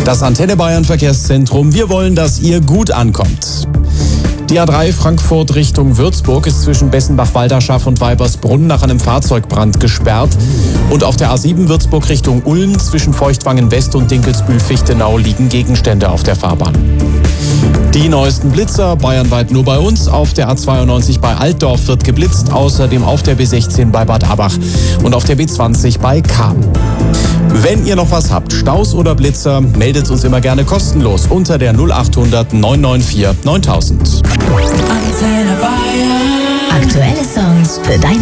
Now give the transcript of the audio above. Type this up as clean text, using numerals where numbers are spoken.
Das Antenne Bayern Verkehrszentrum. Wir wollen, dass ihr gut ankommt. Die A3 Frankfurt Richtung Würzburg ist zwischen Bessenbach-Walderschaff und Weibersbrunn nach einem Fahrzeugbrand gesperrt. Und auf der A7 Würzburg Richtung Ulm zwischen Feuchtwangen West und Dinkelsbühl-Fichtenau liegen Gegenstände auf der Fahrbahn. Die neuesten Blitzer, bayernweit nur bei uns. Auf der A92 bei Altdorf wird geblitzt, außerdem auf der B16 bei Bad Abach und auf der B20 bei Cham. Wenn ihr noch was habt, Staus oder Blitzer, meldet uns immer gerne kostenlos unter der 0800 994 9000. Antenne Bayern. Aktuelle Songs für deine